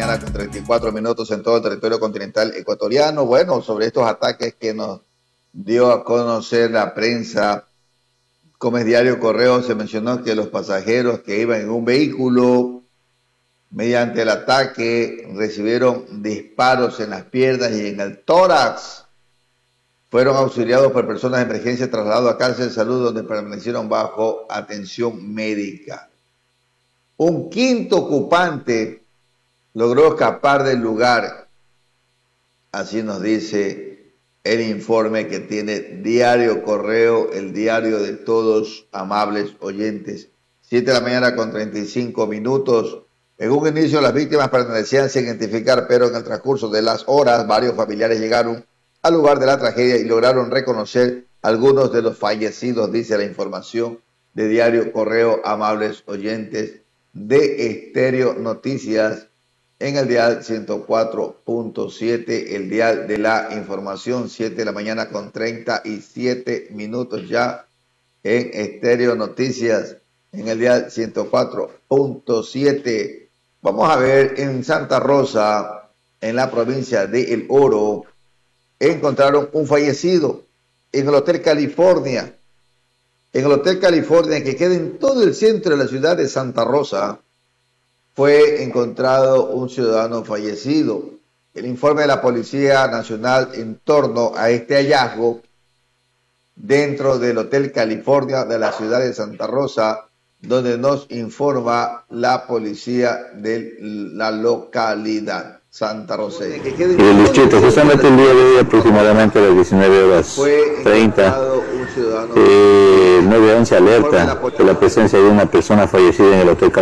mañana con 34 minutos en todo el territorio continental ecuatoriano. Bueno, sobre estos ataques que nos dio a conocer la prensa, como es Diario Correo, se mencionó que los pasajeros que iban en un vehículo, mediante el ataque, recibieron disparos en las piernas y en el tórax. Fueron auxiliados por personas de emergencia, trasladados a cárcel de salud, donde permanecieron bajo atención médica. Un quinto ocupante logró escapar del lugar. Así nos dice el informe que tiene Diario Correo, el diario de todos, amables oyentes. 7 de la mañana con 35 minutos. En un inicio las víctimas permanecían sin identificar, pero en el transcurso de las horas varios familiares llegaron al lugar de la tragedia y lograron reconocer algunos de los fallecidos, dice la información de Diario Correo, amables oyentes de Estéreo Noticias, en el dial 104.7, el dial de la información. 7 de la mañana con 37 minutos ya en Estéreo Noticias, en el dial 104.7. Vamos a ver, en Santa Rosa, en la provincia de El Oro, encontraron un fallecido en el Hotel California. En el Hotel California, que queda en todo el centro de la ciudad de Santa Rosa, fue encontrado un ciudadano fallecido. El informe de la Policía Nacional en torno a este hallazgo dentro del Hotel California de la ciudad de Santa Rosa, donde nos informa la policía de la localidad santarroceña. Y el distrito, justamente el día de hoy, aproximadamente a las 19:30, 911 alerta de la presencia de una persona fallecida en el Hotel California.